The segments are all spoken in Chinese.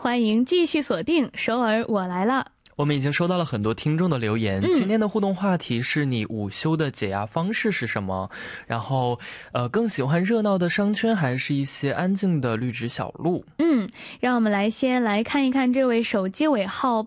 欢迎继续锁定首尔我来了。 我们已经收到了很多听众的留言，今天的互动话题是你午休的解压方式是什么？然后更喜欢热闹的商圈还是一些安静的绿植小路？ 让我们来先来看一看这位手机尾号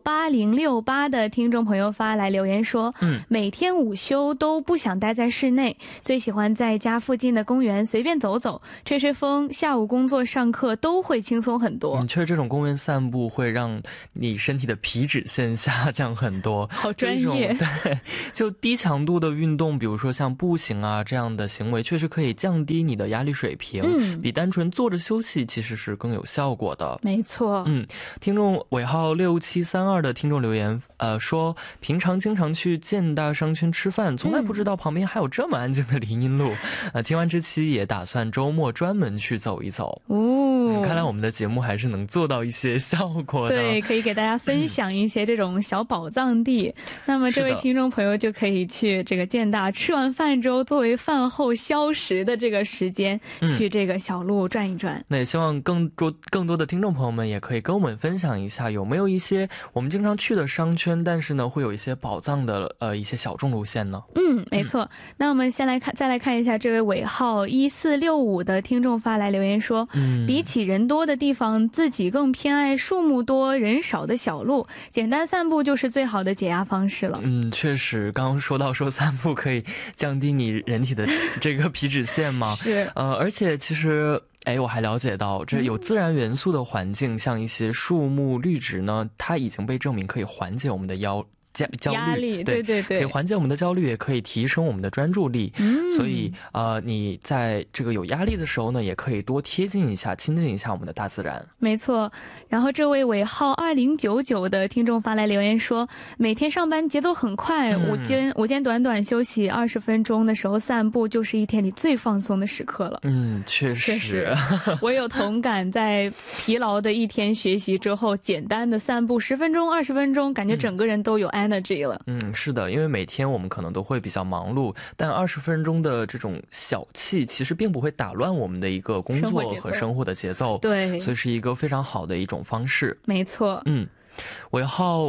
8068的听众朋友发来留言说，每天午休都不想待在室内，最喜欢在家附近的公园随便走走，吹吹风，下午工作上课都会轻松很多。 确实这种公园散步会让你身体的皮脂腺下降很多。 好专业。 对，就低强度的运动，比如说像步行啊这样的行为，确实可以降低你的压力水平，比单纯坐着休息其实是更有效果的。 没错。 听众尾号6732的听众留言说，平常经常去建大商圈吃饭，从来不知道旁边还有这么安静的林荫路。听完这期也打算周末专门去走一走。看来我们的节目还是能做到一些效果的。 对，可以给大家分享一些这种小宝藏地。那么这位听众朋友就可以去这个建大，吃完饭之后作为饭后消食的这个时间，去这个小路转一转。 那也希望更多的听众朋友们也可以跟我们分享一下，有没有一些我们经常去的商圈，但是呢会有一些宝藏的一些小众路线呢？ 没错。那我们再来看一下这位尾号1465的听众发来留言说，比起人多的地方，自己更偏爱树木多人少的小路，简单散步就是最好的解压方式了。 确实，刚刚说到散步可以降低你人体的这个皮脂腺嘛。 是。 而且其实我还了解到，这有自然元素的环境，像一些树木绿植呢，它已经被证明可以缓解我们的焦虑， 对， 可以缓解我们的焦虑，也可以提升我们的专注力。所以你在这个有压力的时候呢，也可以多亲近一下我们的大自然。 没错。然后这位尾号2099的听众发来留言说，每天上班节奏很快，午间短短休息20分钟的时候散步，就是一天里最放松的时刻了。 确实我有同感，在疲劳的一天学习之后，简单的散步10分钟20分钟，感觉整个人都有energy 了。 是的，因为每天我们可能都会比较忙碌，但20分钟的这种小憩其实并不会打乱我们的一个工作和生活的节奏。 对， 所以是一个非常好的一种方式。 没错。 尾号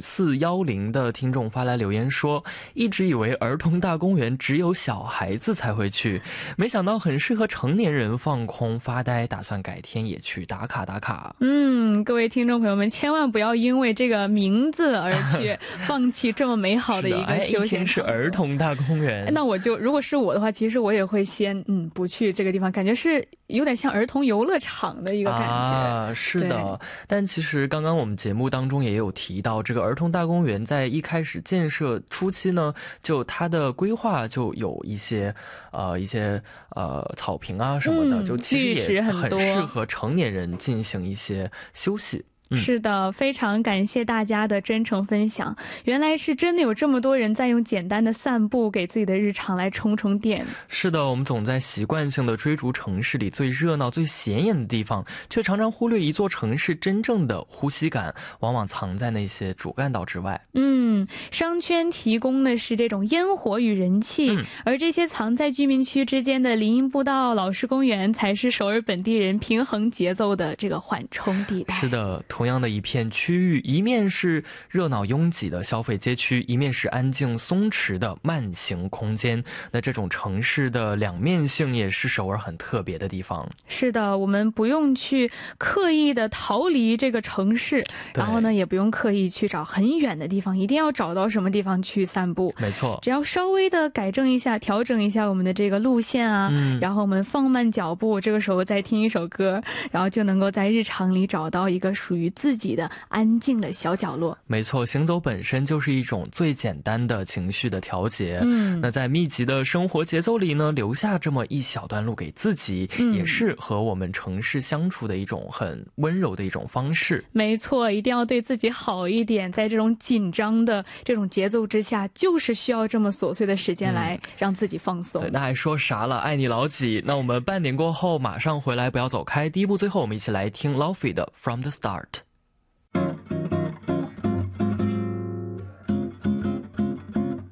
5410的听众发来留言说，一直以为儿童大公园只有小孩子才会去，没想到很适合成年人放空发呆，打算改天也去打卡。 各位听众朋友们，千万不要因为这个名字而去放弃这么美好的一个休闲场所。 是儿童大公园。 那如果是我的话，其实我也会先不去这个地方，感觉是有点像儿童游乐场的一个感觉。 是的。但其实刚刚我们节目当中也有提到，这个儿童大公园在一开始建设初期呢，就它的规划就有一些草坪啊什么的，就其实也很适合成年人进行一些休息。 是的，非常感谢大家的真诚分享。原来是真的有这么多人在用简单的散步给自己的日常来充电。 是的，我们总在习惯性的追逐城市里最热闹最显眼的地方，却常常忽略一座城市真正的呼吸感往往藏在那些主干道之外。 商圈提供的是这种烟火与人气，而这些藏在居民区之间的林荫步道老式公园才是首尔本地人平衡节奏的这个缓冲地带。 是的，同样的一片区域，一面是热闹拥挤的消费街区，一面是安静松弛的慢行空间。那这种城市的两面性也是首尔很特别的地方。 是的，我们不用去刻意的逃离这个城市，然后呢也不用刻意去找很远的地方，一定要找到什么地方去散步。 没错， 只要稍微的改正一下调整一下我们的这个路线啊，然后我们放慢脚步，这个时候再听一首歌，然后就能够在日常里找到一个属于自己的安静的小角落。 没错，行走本身就是一种最简单的情绪的调节。那在密集的生活节奏里呢，留下这么一小段路给自己，也是和我们城市相处的一种很温柔的一种方式。 没错，一定要对自己好一点，在这种紧张的这种节奏之下，就是需要这么琐碎的时间来让自己放松。 对，那还说啥了，爱你老几。那我们半点过后马上回来，不要走开。第一部最后我们一起来听 Laufey 的 From the Start。